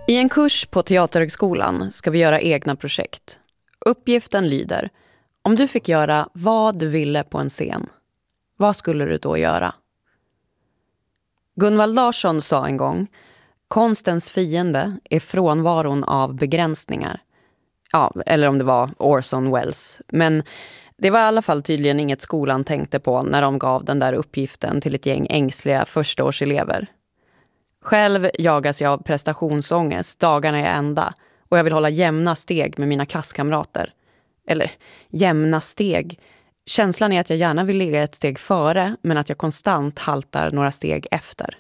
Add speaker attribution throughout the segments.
Speaker 1: I en kurs på Teaterhögskolan ska vi göra egna projekt. Uppgiften lyder: om du fick göra vad du ville på en scen, vad skulle du då göra? Gunvald Larsson sa en gång: konstens fiende är frånvaron av begränsningar. Ja, eller om det var Orson Welles. Men det var i alla fall tydligen inget skolan tänkte på när de gav den där uppgiften till ett gäng ängsliga förstaårselever. Själv jagas jag av prestationsångest dagarna i ända och jag vill hålla jämna steg med mina klasskamrater. Eller jämna steg. Känslan är att jag gärna vill ligga ett steg före men att jag konstant haltar några steg efter.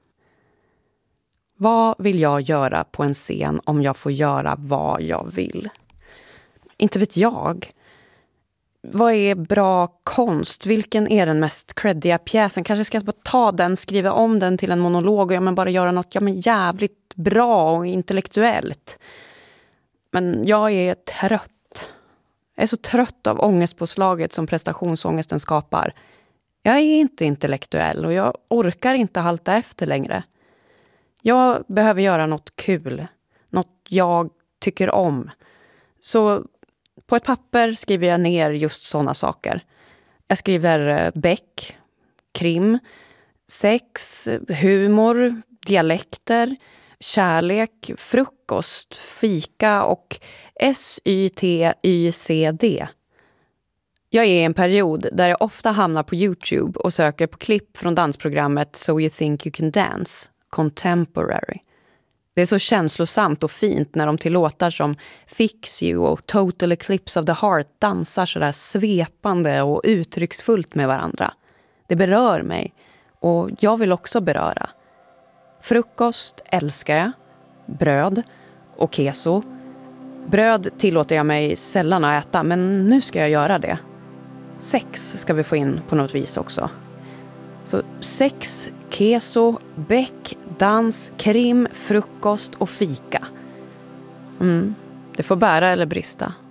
Speaker 1: Vad vill jag göra på en scen om jag får göra vad jag vill? Inte vet jag. Vad är bra konst? Vilken är den mest creddiga pjäsen? Kanske ska jag bara ta den, skriva om den till en monolog och bara göra något jävligt bra och intellektuellt. Men jag är trött. Jag är så trött av ångestpåslaget som prestationsångesten skapar. Jag är inte intellektuell och jag orkar inte halta efter längre. Jag behöver göra något kul. Något jag tycker om. Så på ett papper skriver jag ner just sådana saker. Jag skriver Beck, krim, sex, humor, dialekter, kärlek, frukost, fika och SYTYCD. Jag är i en period där jag ofta hamnar på YouTube och söker på klipp från dansprogrammet So You Think You Can Dance, Contemporary. Det är så känslosamt och fint när de till låtar som Fix You och Total Eclipse of the Heart dansar så där svepande och uttrycksfullt med varandra. Det berör mig och jag vill också beröra. Frukost älskar jag, bröd och keso. Bröd tillåter jag mig sällan att äta, men nu ska jag göra det. Sex ska vi få in på något vis också. Så sex, keso, bäck, dans, krim, frukost och fika. Det får bära eller brista.